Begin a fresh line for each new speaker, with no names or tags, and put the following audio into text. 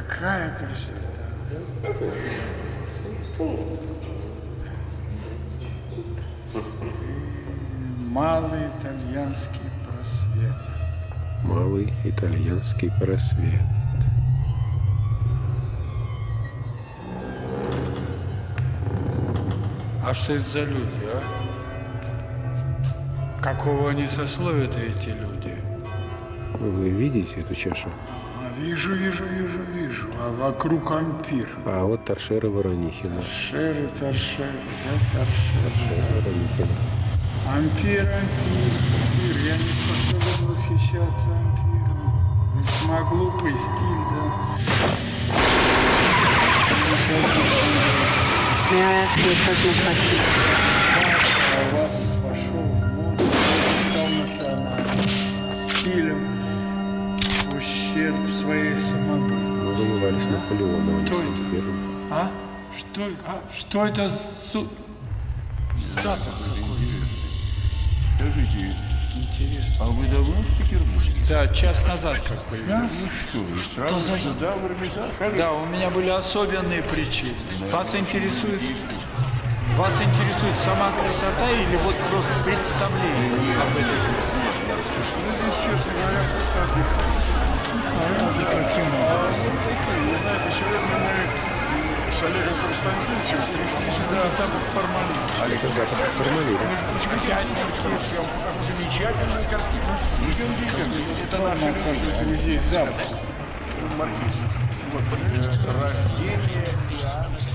Какая красота! Малый итальянский просвет.
Малый итальянский просвет.
А что это за люди, а? Какого они сословия-то, эти люди?
Вы видите эту чашу?
Вижу. А вокруг ампир.
А вот торшеры Воронихина.
Торшеры, да, торшеры.
Воронихина.
Ампир. Я не способен восхищаться ампиром. Весьма глупый стиль, да.
May I ask you a personal question?
А у вас вошел в моду, стал национальным стилем в ущерб своей самобытности.
Мы воевали с Наполеоном, а не с
Кто это?
империей.
А? Что это запах такой?
Скажите,
Интересно.
а вы давно в Петербурге?
Да, час назад как появился.
Ну что вы,
Что
сразу
за-
сюда, в Эрмитаж?
Да, у меня были особенные причины. Вас интересует сама красота или вот просто представление об этой красоте?
Ну, здесь, честно говоря, просто отдыхать.
И каким
А
образом?
вот такие, вы знаете, сегодня мы с Олегом Константиновичем пришли сюда.
Это запах формалина.
Это запах формалина.
Между прочим, съемку такую замечательную картину. Идемте. Это наши люди.
Здесь запах.
Маркиз. Вот, рождение Иоанна.